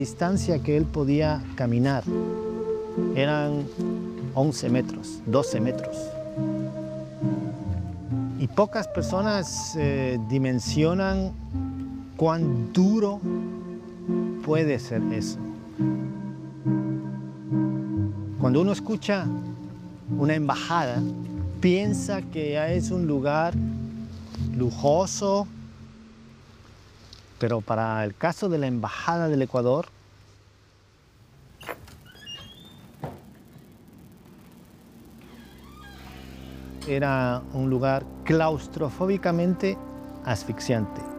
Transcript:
distancia que él podía caminar eran 11 metros, 12 metros. Y pocas personas dimensionan cuán duro puede ser eso. Cuando uno escucha una embajada, piensa que ya es un lugar lujoso, pero para el caso de la Embajada del Ecuador, era un lugar claustrofóbicamente asfixiante.